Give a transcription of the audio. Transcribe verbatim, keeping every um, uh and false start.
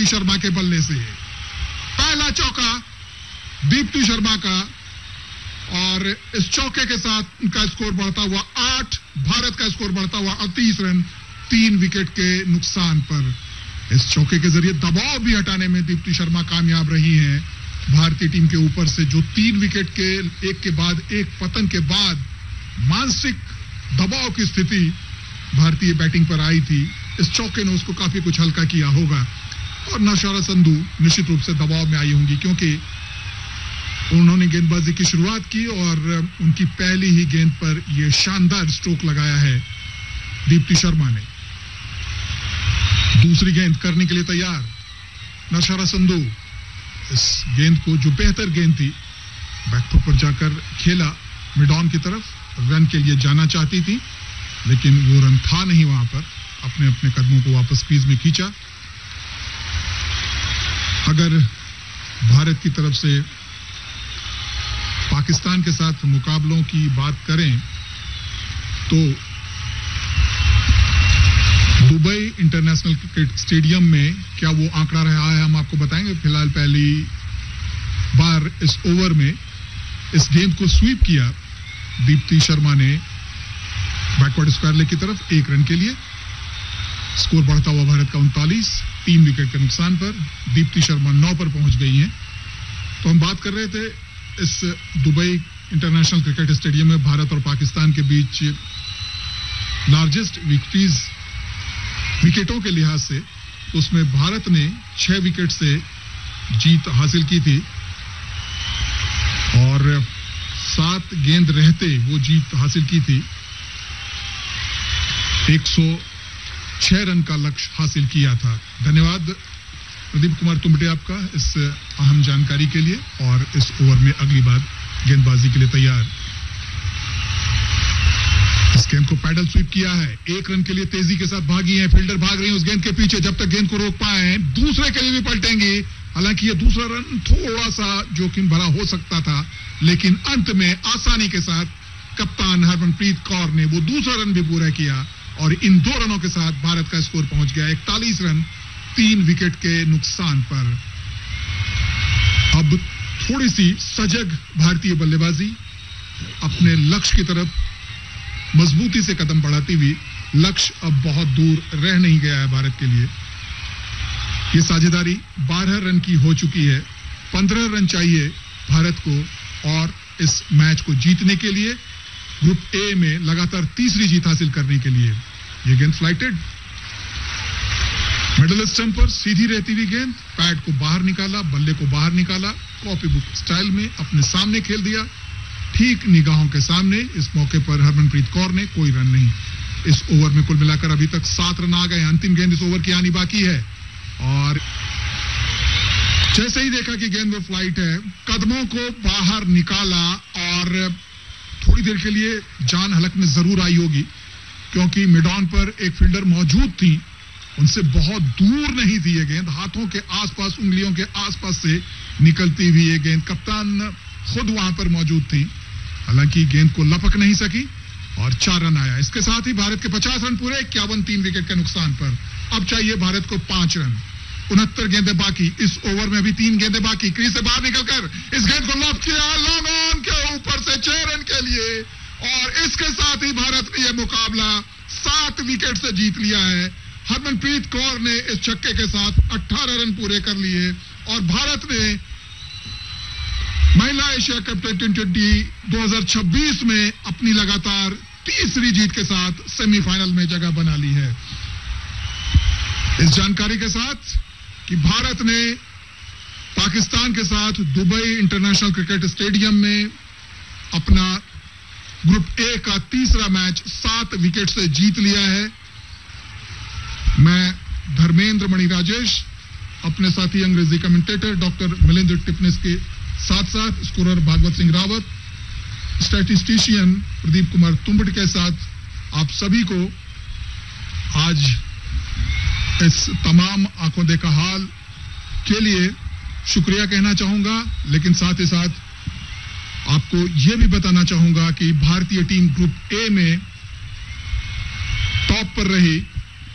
शर्मा के बल्ले से। पहला चौका दीप्ति शर्मा का, और इस चौके के साथ उनका स्कोर बढ़ता हुआ आठ, भारत का स्कोर बढ़ता हुआ अड़तीस रन तीन विकेट के नुकसान पर। इस चौके के जरिए दबाव भी हटाने में दीप्ति शर्मा कामयाब रही हैं भारतीय टीम के ऊपर से, जो तीन विकेट के एक के बाद एक पतन के बाद मानसिक दबाव की स्थिति भारतीय बैटिंग पर आई थी। इस चौके ने उसको काफी कुछ हल्का किया होगा, और नौशारा संधू निश्चित रूप से दबाव में आई होंगी, क्योंकि उन्होंने गेंदबाजी की शुरुआत की और उनकी पहली ही गेंद पर यह शानदार स्ट्रोक लगाया है दीप्ति शर्मा ने। दूसरी गेंद करने के लिए तैयार नौशारा संधू। इस गेंद को, जो बेहतर गेंद थी, बैकफुट पर जाकर खेला मिड ऑन की तरफ, रन के लिए जाना चाहती थी, लेकिन वो रन था नहीं वहां पर। अपने अपने कदमों को वापस क्रीज में खींचा। अगर भारत की तरफ से पाकिस्तान के साथ मुकाबलों की बात करें तो दुबई इंटरनेशनल क्रिकेट स्टेडियम में क्या वो आंकड़ा रहा है, हम आपको बताएंगे। फिलहाल पहली बार इस ओवर में इस गेंद को स्वीप किया दीप्ति शर्मा ने बैकवर्ड स्क्वायर लेग की तरफ एक रन के लिए। स्कोर बढ़ता हुआ भारत का उनतालीस, तीन विकेट के नुकसान पर। दीप्ति शर्मा नौ पर पहुंच गई हैं। तो हम बात कर रहे थे इस दुबई इंटरनेशनल क्रिकेट स्टेडियम में भारत और पाकिस्तान के बीच लार्जेस्ट विक्ट्रीज विकेटों के लिहाज से, तो उसमें भारत ने छह विकेट से जीत हासिल की थी, और सात गेंद रहते वो जीत हासिल की थी। एक सौ छह रन का लक्ष्य हासिल किया था। धन्यवाद प्रदीप कुमार तुमटे आपका इस अहम जानकारी के लिए। और इस ओवर में अगली बार गेंदबाजी के लिए तैयार। इस गेंद को पैडल स्वीप किया है, एक रन के लिए तेजी के साथ भागी है, फील्डर भाग रही है उस गेंद के पीछे। जब तक गेंद को रोक पाए, दूसरे के लिए भी पलटेंगी। हालांकि ये दूसरा रन थोड़ा सा जोखिम भरा हो सकता था, लेकिन अंत में आसानी के साथ कप्तान हरमनप्रीत कौर ने वो दूसरा रन भी पूरा किया, और इन दो रनों के साथ भारत का स्कोर पहुंच गया इकतालीस रन तीन विकेट के नुकसान पर। अब थोड़ी सी सजग भारतीय बल्लेबाजी, अपने लक्ष्य की तरफ मजबूती से कदम बढ़ाती हुई। लक्ष्य अब बहुत दूर रह नहीं गया है भारत के लिए। ये साझेदारी बारह रन की हो चुकी है। पंद्रह रन चाहिए भारत को, और इस मैच को जीतने के लिए, ग्रुप ए में लगातार तीसरी जीत हासिल करने के लिए। ये गेंद फ्लाइटेड, मिडल स्टंप पर सीधी रहती हुई गेंद, पैड को बाहर निकाला, बल्ले को बाहर निकाला, कॉपी बुक स्टाइल में अपने सामने खेल दिया, ठीक निगाहों के सामने। इस मौके पर हरमनप्रीत कौर ने कोई रन नहीं। इस ओवर में कुल मिलाकर अभी तक सात रन आ गए। अंतिम गेंद इस ओवर की आनी बाकी है, और जैसे ही देखा कि गेंद में फ्लाइट है, कदमों को बाहर निकाला, और थोड़ी देर के लिए जान हलक में जरूर आई होगी, क्योंकि मिड ऑन पर एक फील्डर मौजूद थी, उनसे बहुत दूर नहीं थी ये गेंद, हाथों के आसपास, उंगलियों के आसपास से निकलती हुई ये गेंद। कप्तान खुद वहां पर मौजूद थी, हालांकि गेंद को लपक नहीं सकी, और चार रन आया। इसके साथ ही भारत के पचास रन पूरे, इक्यावन तीन विकेट के नुकसान पर। अब चाहिए भारत को पांच रन। उनहत्तर गेंदें बाकी। इस ओवर में भी तीन गेंदें बाकी। क्रीज से बाहर निकलकर इस गेंद को लॉफ्ट किया, लॉन्ग ऑन के ऊपर से छह रन के लिए, और इसके साथ ही भारत ने यह मुकाबला सात विकेट से जीत लिया है। हरमनप्रीत कौर ने इस छक्के के साथ अठारह रन पूरे कर लिए, और भारत ने महिला एशिया कप टी ट्वेंटी दो हज़ार छब्बीस में अपनी लगातार तीसरी जीत के साथ सेमीफाइनल में जगह बना ली है। इस जानकारी के साथ कि भारत ने पाकिस्तान के साथ दुबई इंटरनेशनल क्रिकेट स्टेडियम में अपना ग्रुप ए का तीसरा मैच सात विकेट से जीत लिया है। मैं धर्मेंद्र मणि राजेश, अपने साथी अंग्रेजी कमेंटेटर डॉक्टर मिलिंद टिपनिस के साथ साथ स्कोरर भागवत सिंह रावत, स्टैटिस्टिशियन प्रदीप कुमार तुंबट के साथ आप सभी को आज इस तमाम आंखों देखा हाल के लिए शुक्रिया कहना चाहूंगा, लेकिन साथ ही साथ आपको यह भी बताना चाहूंगा कि भारतीय टीम ग्रुप ए में टॉप पर रही।